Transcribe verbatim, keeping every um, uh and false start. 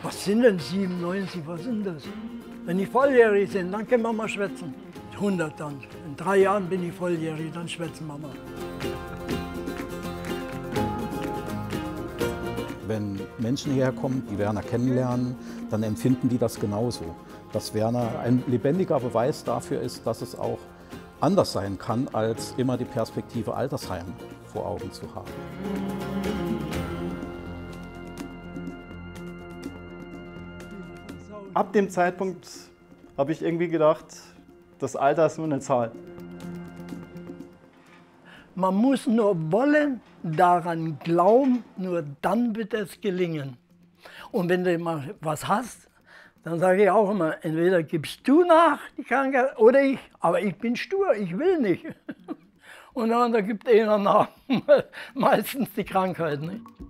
Was sind denn siebenundneunzig, was sind das? Wenn ich volljährig bin, dann können wir mal schwätzen. hundert dann. In drei Jahren bin ich volljährig, dann schwätzen wir mal. Wenn Menschen hierher kommen, die Werner kennenlernen, dann empfinden die das genauso. Dass Werner ein lebendiger Beweis dafür ist, dass es auch anders sein kann, als immer die Perspektive Altersheim vor Augen zu haben. Ab dem Zeitpunkt habe ich irgendwie gedacht, das Alter ist nur eine Zahl. Man muss nur wollen, daran glauben, nur dann wird es gelingen. Und wenn du mal was hast, dann sage ich auch immer, entweder gibst du nach, die Krankheit, oder ich. Aber ich bin stur, ich will nicht. Und dann da gibt einer nach, meistens die Krankheit. Nicht?